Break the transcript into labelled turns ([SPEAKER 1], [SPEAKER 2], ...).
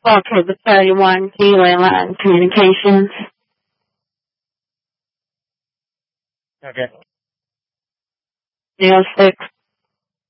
[SPEAKER 1] Okay, the 31 Keyway Line Communications.
[SPEAKER 2] Okay.
[SPEAKER 1] 06